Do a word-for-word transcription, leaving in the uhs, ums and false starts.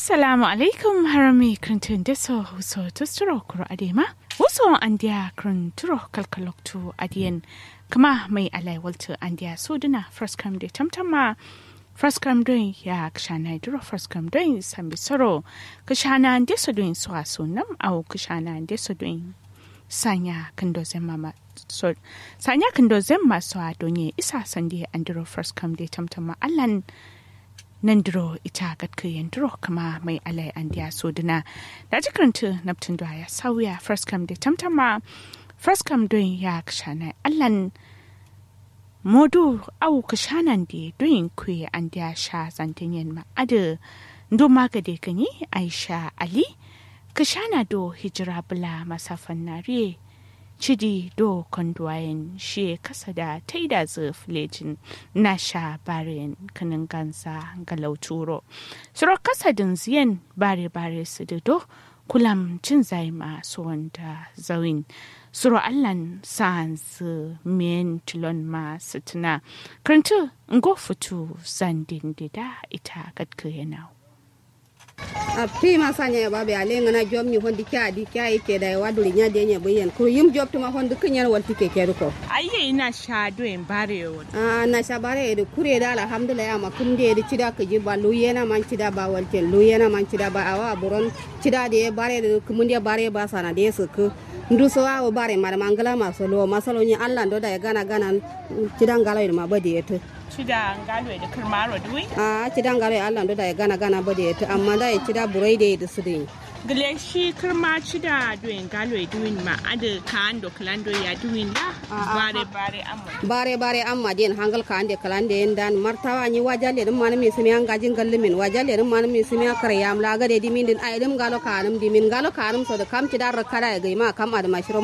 Assalamu alaikum harami krintun deso huso tusturo kuro adema. Huso andia krinturo kalkaloktu adien. Kama mai alai waltu andia suduna first come de tamtama. First come doing ya kshana duro first come doing sambi soro. Kshana deso doing swaso nam au kshana deso doing. Sanya kendo zemma so sanya kendo zemma so adonye isa sandi andiro first come de tamtama allan. Nandro ita gatkayen dro kama mai alai andiya soduna da jikaranta naptin da ya sauya first come da tamtama first come doing ya kashana allan modu au kashanan da doing kuye andiya sha zantinyen ma adu ndo magade kanyi Aisha Ali kashana do hijira bula masafan nare Chidi do konduwayen shi kasa da taida zu filejin na sha barin kanin gansa galauturo. Suro kasa din ziyan bare-bare su do kulam cin zai masu wanda zawin. Suro allan sa'an zu miyan tilon masu tuna. Karantu ngo fitu zandin dida ita gadka yana. a fi ma sanya ba be ale ngana jom ni hondi kya di kya yake da waduri nya de nya bayan ko yim job tuma hondi kinyan walti ke ke ko Ayye ina sha doen bare won. a na sha bare de kure da alhamdulillah ma kun de de cida ka ji ba lu yana man cida ba walten lu yana man cida ba awa buron cida de bare de kumun de bare ba sana de su ku ndu so awo bare mar mangala ma so lo masalo ni Allah ndo da gana gana cida ngalo ma ba de to Cida ngalo da kirmaro duwi? a cida ngalo Allah ndo da gana gana ba de to amma da cida burai de da su de Gile shi kirma cida duwin galo duwin ma adu kan do klando ya duwin da bare bare amma. bare bare amma den hangal ka ande kalande endan martawa ni wajale dum manami simi an gajin gallimin wajale dum manami simi akar yam la gade dimin din aidum galo kanum dimin galo kanum so da kam cida rakada ga ma kam ad mashiro